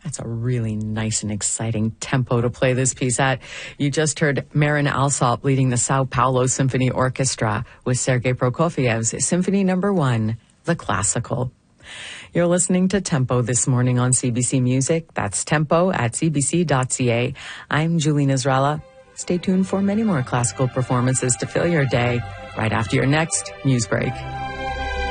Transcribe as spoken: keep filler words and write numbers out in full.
That's a really nice and exciting tempo to play this piece at. You just heard Marin Alsop leading the Sao Paulo Symphony Orchestra with Sergei Prokofiev's Symphony Number One, the classical. You're listening to Tempo this morning on C B C Music. That's tempo at c b c dot c a. I'm Julie Nazralla. Stay tuned for many more classical performances to fill your day right after your next news break.